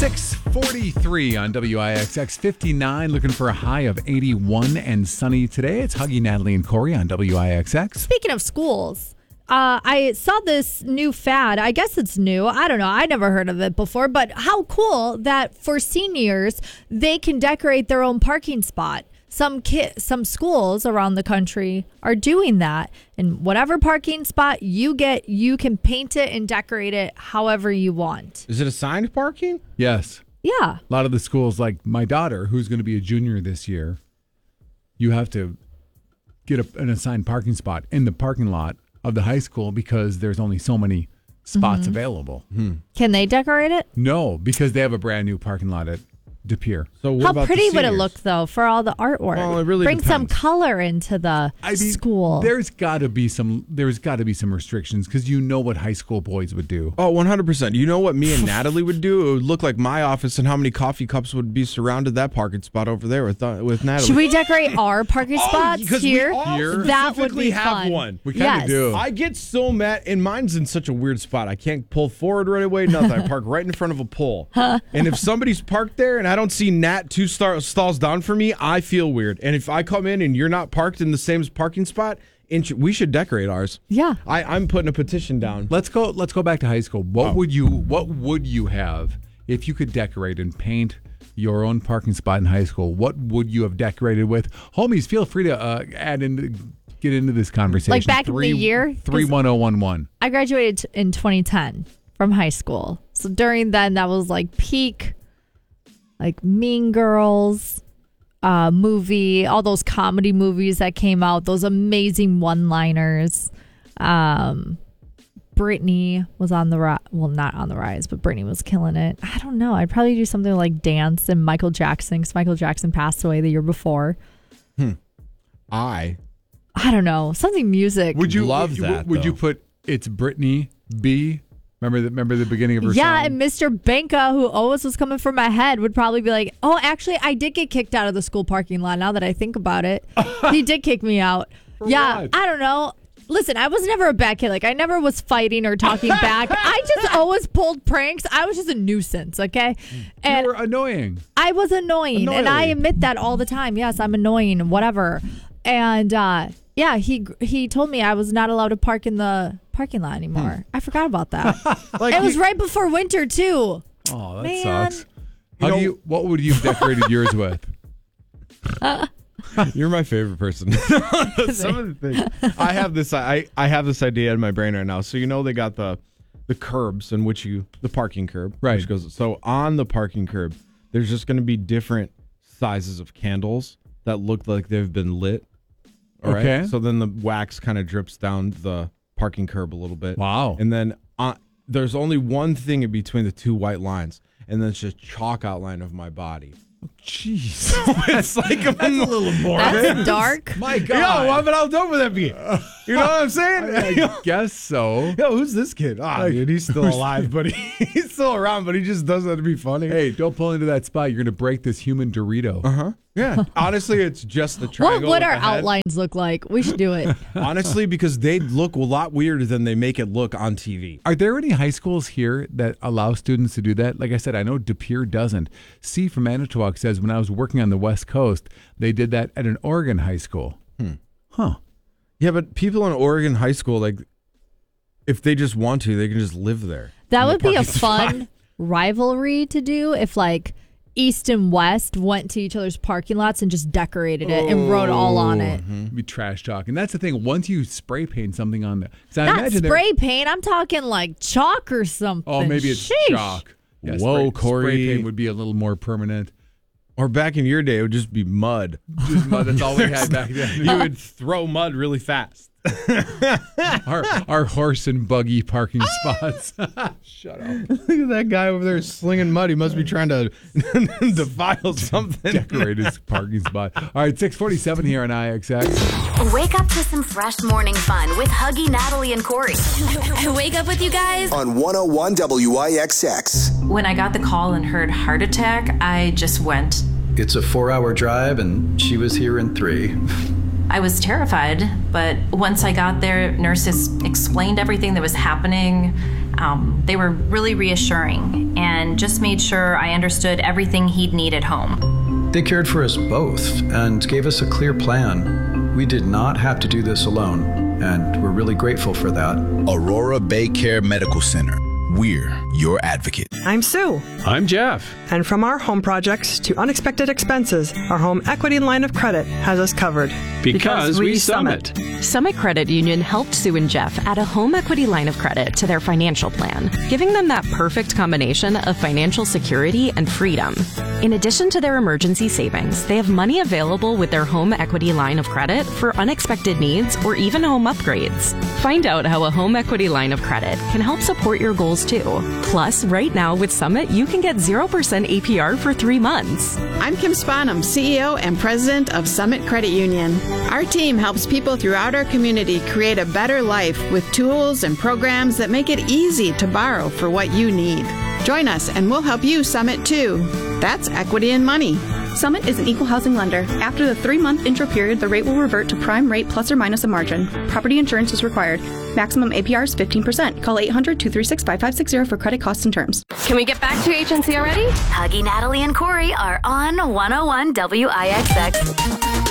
6:43 on WIXX 59, looking for a high of 81 and sunny today. It's Huggy, Natalie, and Corey on WIXX. Speaking of schools, I saw this new fad. I guess it's new. I don't know. I never heard of it before, but how cool that for seniors, they can decorate their own parking spot. Some schools around the country are doing that. And whatever parking spot you get, you can paint it and decorate it however you want. Is it assigned parking? Yes. Yeah. A lot of the schools, like my daughter, who's going to be a junior this year, you have to get an assigned parking spot in the parking lot of the high school because there's only so many spots available. Can they decorate it? No, because they have a brand new parking lot at De Pere. So what How about pretty the would it seniors? look, though, for all the artwork? Well, it really Bring some depends. color into the school. There's got to be some restrictions because you know what high school boys would do. Oh, 100%. You know what me and Natalie would do? It would look like my office and how many coffee cups would be surrounded that parking spot over there with Natalie. Should we decorate our parking spots because we here? all That would specifically be have fun. one. We kind of Yes. do. I get so mad, and mine's in such a weird spot. I can't pull forward right away, nothing. I park right in front of a pole. And if somebody's parked there and I don't see Nat two stalls down for me, I feel weird. And if I come in and you're not parked in the same parking spot, we should decorate ours. Yeah. I'm putting a petition down. Let's go back to high school. What would you have if you could decorate and paint your own parking spot in high school? What would you have decorated with? Homies, feel free to get into this conversation. Like back in the year? 31011. I graduated in 2010 from high school. So during then, that was like peak, like Mean Girls movie, all those comedy movies that came out, those amazing one-liners. Britney was on the rise. Well, not on the rise, but Britney was killing it. I don't know. I'd probably do something like dance and Michael Jackson, because Michael Jackson passed away the year before. I don't know. Something music. Would you Love that, Would you though. put It's Britney B? Remember the beginning of her Yeah, song? and Mr. Banka, who always was coming from my head, would probably be like, oh, actually, I did get kicked out of the school parking lot now that I think about it. He did kick me out. Yeah, what? I don't know. Listen, I was never a bad kid. Like, I never was fighting or talking back. I just always pulled pranks. I was just a nuisance, okay? And You were annoying. I was annoying, and I Annoying. admit that all the time. Yes, I'm annoying, whatever. And yeah, he told me I was not allowed to park in the parking lot anymore. I forgot about that. It was right before winter too. Oh, that Man. sucks. What would you have decorated yours with? You're my favorite person. Some of the things I have this idea in my brain right now. So they got the curbs in which the parking curb, Right. Which goes so on the parking curb. There's just going to be different sizes of candles that look like they've been lit. All right? Okay. So then the wax kind of drips down the parking curb a little bit. Wow. And then there's only one thing in between the two white lines, and then it's just chalk outline of my body. Jeez. It's like a little more. That's dark. My Yo, God. but how dope would that be? You know what I'm saying? I guess so. Yo, who's this kid? Dude, he's still alive, but he's still around, but he just does that to be funny. Hey, don't pull into that spot. You're going to break this human Dorito. Yeah. Honestly, it's just the What triangle. would with our the head. outlines look like? We should do it. Honestly, because they look a lot weirder than they make it look on TV. Are there any high schools here that allow students to do that? Like I said, I know De Pere doesn't. C from Manitowoc says when I was working on the West Coast, they did that at an Oregon high school. Huh. Yeah, but people in Oregon high school, like, if they just want to, they can just live there. That in the would be a parking spot. fun rivalry to do if like East and West went to each other's parking lots and just decorated it and wrote all on it. Be trash talk. And that's the thing. Once you spray paint something on the... 'cause I Not imagine spray paint. I'm talking like chalk or something. Oh, maybe it's Sheesh. chalk. Yeah, Whoa, Corey. Spray paint would be a little more permanent. Or back in your day, it would just be mud. Just mud, that's all we had back then. You would throw mud really fast. Our horse and buggy parking spots. Shut up. Look at that guy over there slinging mud. He must be trying to defile something. Decorate his parking spot. All right, 647 here on IXX. Wake up to some fresh morning fun with Huggy, Natalie, and Corey. Wake up with you guys. On 101 WIXX. When I got the call and heard heart attack, I just went. It's a 4-hour drive, and she was here in 3. I was terrified, but once I got there, nurses explained everything that was happening. They were really reassuring and just made sure I understood everything he'd need at home. They cared for us both and gave us a clear plan. We did not have to do this alone, and we're really grateful for that. Aurora Bay Care Medical Center. We're your advocate. I'm Sue. I'm Jeff. And from our home projects to unexpected expenses, our home equity line of credit has us covered. Because we Summit. Summit Credit Union helped Sue and Jeff add a home equity line of credit to their financial plan, giving them that perfect combination of financial security and freedom. In addition to their emergency savings, they have money available with their home equity line of credit for unexpected needs or even home upgrades. Find out how a home equity line of credit can help support your goals too. Plus, right now with Summit, you can get 0% APR for 3 months. I'm Kim Spanum, CEO and President of Summit Credit Union. Our team helps people throughout our community create a better life with tools and programs that make it easy to borrow for what you need. Join us and we'll help you Summit too. That's equity and money. Summit is an equal housing lender. After the 3-month intro period, the rate will revert to prime rate plus or minus a margin. Property insurance is required. Maximum APR is 15%. Call 800-236-5560 for credit costs and terms. Can we get back to agency already? Huggy, Natalie, and Corey are on 101 WIXX.